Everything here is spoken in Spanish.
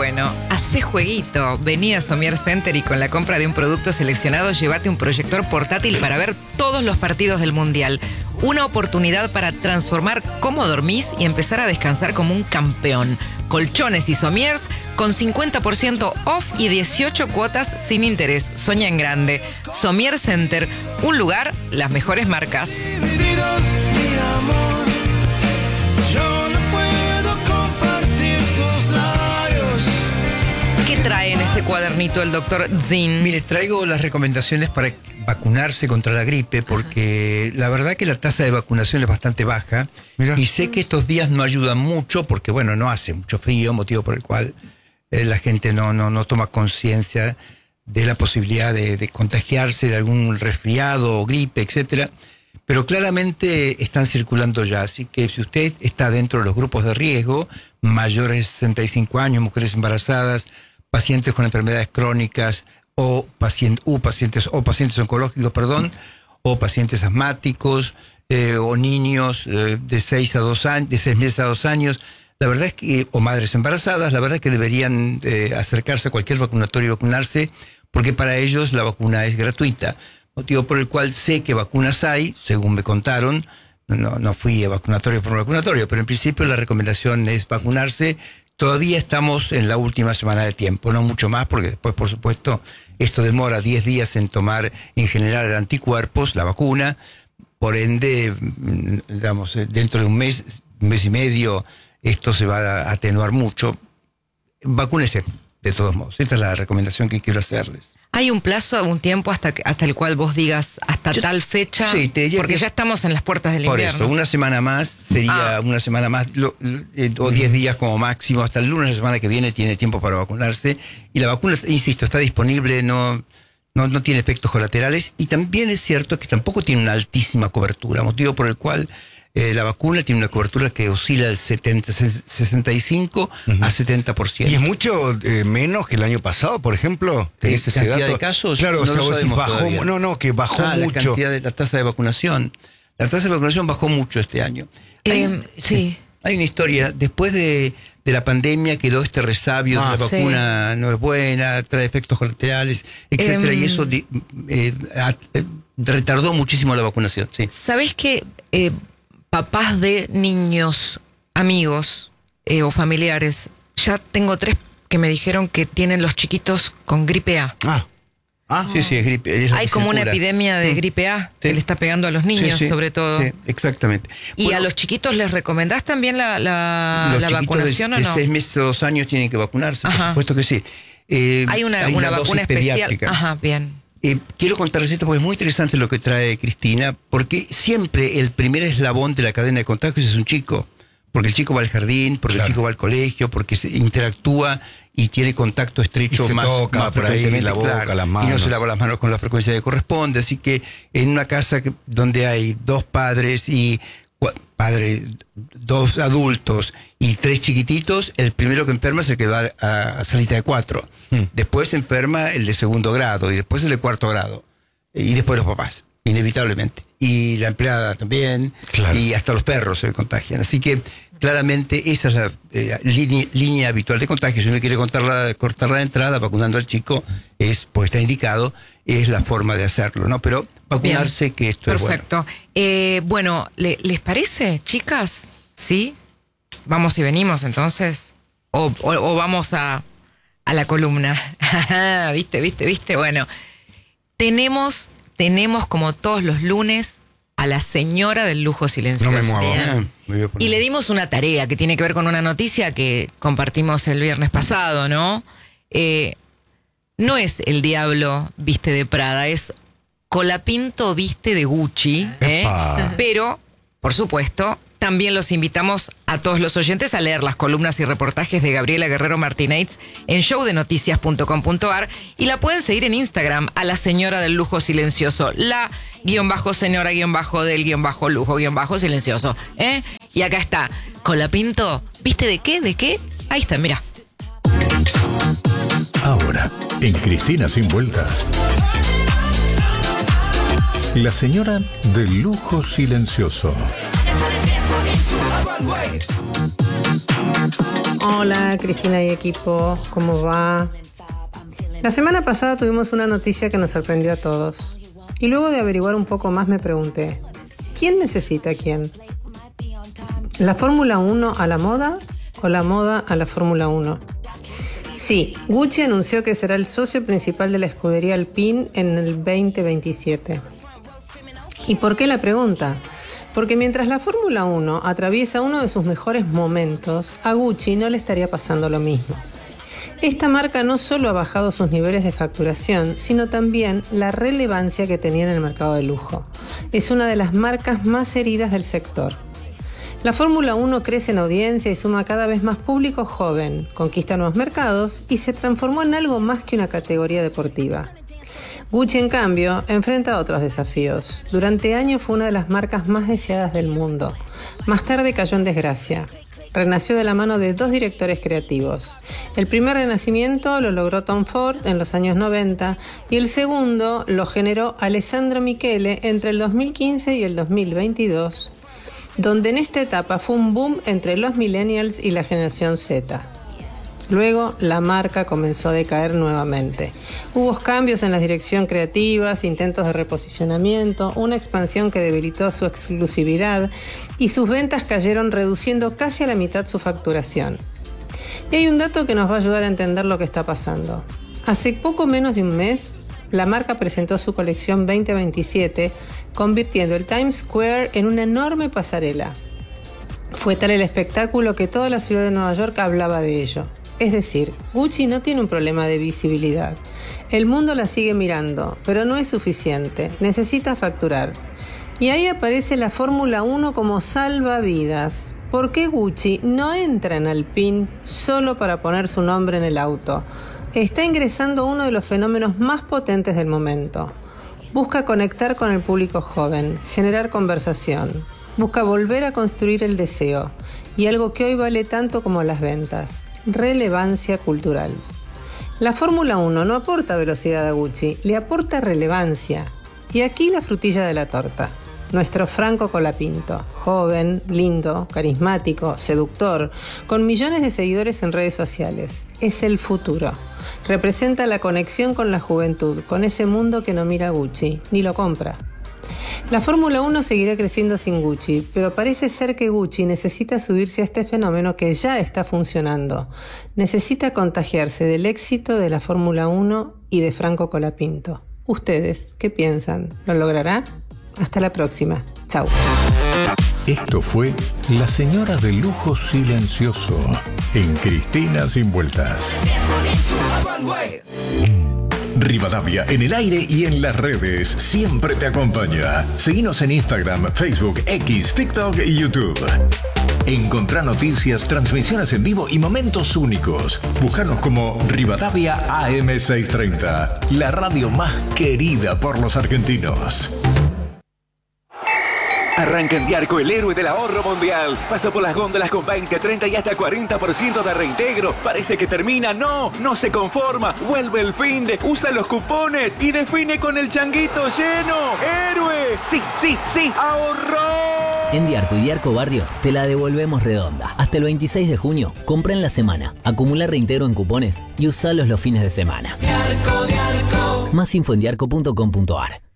bueno. Hacé jueguito. Vení a Somier Center y con la compra de un producto seleccionado, llévate un proyector portátil para ver todos los partidos del Mundial. Una oportunidad para transformar cómo dormís y empezar a descansar como un campeón. Colchones y somiers con 50% off y 18 cuotas sin interés. Soña en grande. Somier Center, un lugar, las mejores marcas. Divididos, mi amor, yo no puedo compartir tus labios. ¿Qué trae en ese cuadernito el doctor Zin? Mire, traigo las recomendaciones para vacunarse contra la gripe, porque la verdad que la tasa de vacunación es bastante baja. Mirá. Y sé que estos días no ayudan mucho porque, bueno, no hace mucho frío, motivo por el cual la gente no toma conciencia de la posibilidad de contagiarse de algún resfriado o gripe, etcétera. Pero claramente están circulando ya, así que si usted está dentro de los grupos de riesgo, mayores de 65 años, mujeres embarazadas, pacientes con enfermedades crónicas o pacientes oncológicos, o pacientes asmáticos, o niños de 6 meses a 2 años, la verdad es que, o madres embarazadas, la verdad es que deberían acercarse a cualquier vacunatorio y vacunarse, porque para ellos la vacuna es gratuita. Motivo por el cual sé que vacunas hay, según me contaron. No fui a vacunatorio por vacunatorio, pero en principio la recomendación es vacunarse. Todavía estamos en la última semana de tiempo, no mucho más, porque después, por supuesto, esto demora 10 días en tomar en general anticuerpos, la vacuna. Por ende, digamos, dentro de un mes y medio, esto se va a atenuar mucho. Vacúnese, de todos modos. Esta es la recomendación que quiero hacerles. ¿Hay un plazo, un tiempo hasta el cual vos digas hasta tal fecha? Sí, te diría porque que ya estamos en las puertas del por invierno. eso, una semana más sería una semana más, o 10 días como máximo. Hasta el lunes de la semana que viene tiene tiempo para vacunarse. Y la vacuna, insisto, está disponible, no tiene efectos colaterales. Y también es cierto que tampoco tiene una altísima cobertura, motivo por el cual la vacuna tiene una cobertura que oscila del 65 a 70%. ¿Y es mucho menos que el año pasado, por ejemplo? ¿Tenés ese ¿Cantidad dato? de casos? Claro, No o sea, lo vos decís, sabemos bajó, todavía. que bajó mucho. La tasa de vacunación. La tasa de vacunación bajó mucho este año. Sí. Hay una historia. Después de la pandemia quedó este resabio de la vacuna no es buena, trae efectos colaterales, etcétera, y eso retardó muchísimo la vacunación. Sí. ¿Sabés que papás de niños, amigos o familiares, ya tengo 3 que me dijeron que tienen los chiquitos con gripe A? Sí, es gripe. Es Hay como una epidemia de gripe A que le está pegando a los niños, sobre todo. Sí, exactamente. ¿Y bueno, a los chiquitos les recomendás también la vacunación o no? De 6 meses a 2 años tienen que vacunarse, por supuesto que sí. Hay una vacuna especial. Ajá, bien. Quiero contarles esto porque es muy interesante lo que trae Cristina, porque siempre el primer eslabón de la cadena de contagios es un chico. Porque el chico va al jardín, porque el chico va al colegio, porque se interactúa y tiene contacto estrecho y se más por ahí la boca, las manos. Y no se lava las manos con la frecuencia que corresponde. Así que en una casa donde hay 2 padres y 2 adultos y 3 chiquititos, el primero que enferma es el que va a salita de 4. Después se enferma el de 2º grado y después el de 4º grado. Y después los papás, inevitablemente. Y la empleada también, y hasta los perros se contagian. Así que claramente esa es la línea habitual de contagio. Si uno quiere cortar la entrada vacunando al chico, pues está indicado, es la forma de hacerlo, ¿no? Pero vacunarse, bien, que esto perfecto. Es bueno. ¿Les parece, chicas? ¿Sí? ¿Vamos y venimos entonces? ¿O vamos a la columna? ¿Viste? Bueno, tenemos como todos los lunes a la señora del lujo silencioso. No me muevo. Y le dimos una tarea que tiene que ver con una noticia que compartimos el viernes pasado, ¿no? No es el diablo viste de Prada, es Colapinto viste de Gucci. Pero, por supuesto, también los invitamos a todos los oyentes a leer las columnas y reportajes de Gabriela Guerrero Martínez en showdenoticias.com.ar y la pueden seguir en Instagram a la señora del lujo silencioso, la _señora_del_lujo_silencioso. Y acá está, Colapinto, ¿viste de qué? ¿De qué? Ahí está, mira. Ahora, en Cristina Sin Vueltas, la señora del lujo silencioso. Hola Cristina y equipo, ¿cómo va? La semana pasada tuvimos una noticia que nos sorprendió a todos. Y luego de averiguar un poco más me pregunté, ¿quién necesita a quién? ¿La Fórmula 1 a la moda o la moda a la Fórmula 1? Sí, Gucci anunció que será el socio principal de la escudería Alpine en el 2027. ¿Y por qué la pregunta? Porque mientras la Fórmula 1 atraviesa uno de sus mejores momentos, a Gucci no le estaría pasando lo mismo. Esta marca no solo ha bajado sus niveles de facturación, sino también la relevancia que tenía en el mercado de lujo. Es una de las marcas más heridas del sector. La Fórmula 1 crece en audiencia y suma cada vez más público joven, conquista nuevos mercados y se transformó en algo más que una categoría deportiva. Gucci, en cambio, enfrenta otros desafíos. Durante años fue una de las marcas más deseadas del mundo. Más tarde cayó en desgracia. Renació de la mano de dos directores creativos. El primer renacimiento lo logró Tom Ford en los años 90 y el segundo lo generó Alessandro Michele entre el 2015 y el 2022, donde en esta etapa fue un boom entre los millennials y la generación Z. Luego, la marca comenzó a decaer nuevamente. Hubo cambios en la dirección creativas, intentos de reposicionamiento, una expansión que debilitó su exclusividad y sus ventas cayeron reduciendo casi a la mitad su facturación. Y hay un dato que nos va a ayudar a entender lo que está pasando. Hace poco menos de un mes, la marca presentó su colección 2027, convirtiendo el Times Square en una enorme pasarela. Fue tal el espectáculo que toda la ciudad de Nueva York hablaba de ello. Es decir, Gucci no tiene un problema de visibilidad. El mundo la sigue mirando, pero no es suficiente. Necesita facturar. Y ahí aparece la Fórmula 1 como salvavidas. ¿Por qué Gucci no entra en Alpine solo para poner su nombre en el auto? Está ingresando uno de los fenómenos más potentes del momento. Busca conectar con el público joven, generar conversación. Busca volver a construir el deseo. Y algo que hoy vale tanto como las ventas. Relevancia cultural. La Fórmula 1 no aporta velocidad a Gucci, le aporta relevancia. Y aquí la frutilla de la torta. Nuestro Franco Colapinto, joven, lindo, carismático, seductor, con millones de seguidores en redes sociales. Es el futuro. Representa la conexión con la juventud, con ese mundo que no mira a Gucci, ni lo compra. La Fórmula 1 seguirá creciendo sin Gucci, pero parece ser que Gucci necesita subirse a este fenómeno que ya está funcionando. Necesita contagiarse del éxito de la Fórmula 1 y de Franco Colapinto. ¿Ustedes qué piensan? ¿Lo logrará? Hasta la próxima. Chau. Esto fue La Señora del Lujo Silencioso en Cristina Sin Vueltas. Rivadavia en el aire y en las redes siempre te acompaña. Seguinos en Instagram, Facebook, X, TikTok y YouTube. Encontrá noticias, transmisiones en vivo y momentos únicos. Búscanos como Rivadavia AM630, la radio más querida por los argentinos. Arranca en Diarco el héroe del ahorro mundial. Pasa por las góndolas con 20, 30 y hasta 40% de reintegro. Parece que termina. No se conforma. Vuelve el finde, usa los cupones y define con el changuito lleno. ¡Héroe! Sí, ahorró. En Diarco y Diarco Barrio te la devolvemos redonda. Hasta el 26 de junio, compra en la semana, acumula reintegro en cupones y usalos los fines de semana. Diarco. Más info en diarco.com.ar.